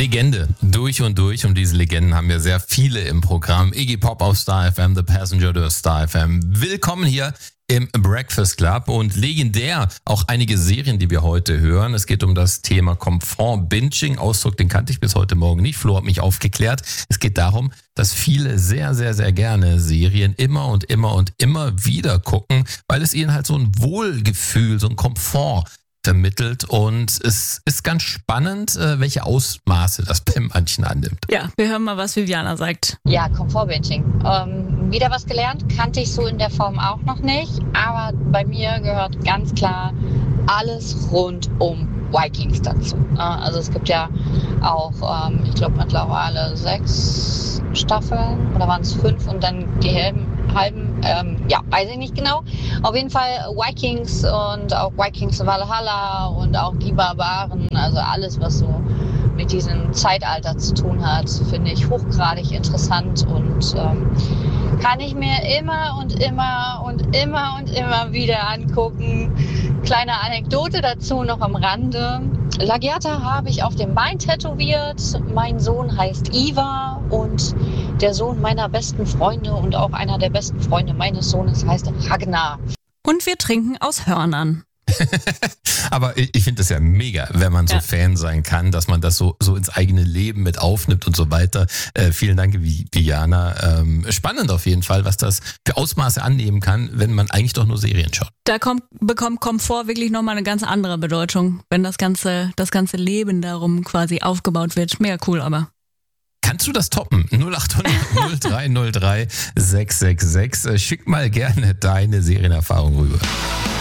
Legende, durch und durch. Und diese Legenden haben wir sehr viele im Programm. Iggy Pop auf Star FM, The Passenger durch Star FM. Willkommen hier im Breakfast Club und legendär auch einige Serien, die wir heute hören. Es geht um das Thema Komfort-Binging. Ausdruck, den kannte ich bis heute Morgen nicht. Flo hat mich aufgeklärt. Es geht darum, dass viele sehr, sehr, sehr gerne Serien immer und immer und immer wieder gucken, weil es ihnen halt so ein Wohlgefühl, so ein Komfort vermittelt, und es ist ganz spannend, welche Ausmaße das bei manchen annimmt. Ja, wir hören mal, was Viviana sagt. Ja, Komfort-Binging. Wieder was gelernt, kannte ich so in der Form auch noch nicht, aber bei mir gehört ganz klar alles rund um Vikings dazu. Also es gibt ja auch, ich glaube mittlerweile 6 Staffeln, oder waren es 5 und dann die halben, weiß ich nicht genau. Auf jeden Fall Vikings und auch Vikings Valhalla und auch die Barbaren, also alles, was so mit diesem Zeitalter zu tun hat, finde ich hochgradig interessant und kann ich mir immer und immer wieder angucken. Kleine Anekdote dazu noch am Rande. Lagiata habe ich auf dem Bein tätowiert. Mein Sohn heißt Ivar und der Sohn meiner besten Freunde und auch einer der besten Freunde meines Sohnes heißt Ragnar. Und wir trinken aus Hörnern. Aber ich finde das ja mega, wenn man so Fan sein kann, dass man das so ins eigene Leben mit aufnimmt und so weiter. Vielen Dank, Viviana. Spannend auf jeden Fall, was das für Ausmaße annehmen kann, wenn man eigentlich doch nur Serien schaut. Da bekommt Komfort wirklich nochmal eine ganz andere Bedeutung, wenn das ganze Leben darum quasi aufgebaut wird. Mega cool, aber. Kannst du das toppen? 0800 0303 666. Schick mal gerne deine Serienerfahrung rüber.